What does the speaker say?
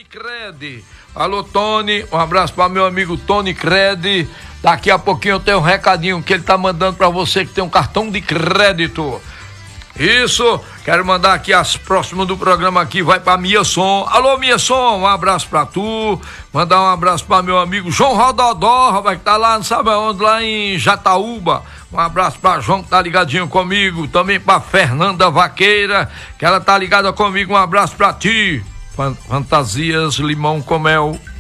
Cred. Alô, Tony, um abraço para meu amigo Tony Cred. Daqui a pouquinho eu tenho um recadinho que ele tá mandando para você que tem um cartão de crédito. Isso, quero mandar aqui as próximas do programa aqui, vai pra Mia Som. Alô, Mia Som, um abraço pra tu. Mandar um abraço pra meu amigo João Rododó, vai que tá lá, não sabe onde, lá em Jataúba. Um abraço pra João que tá ligadinho comigo. Também pra Fernanda Vaqueira, que ela tá ligada comigo. Um abraço pra ti. Fantasias Limão com Mel.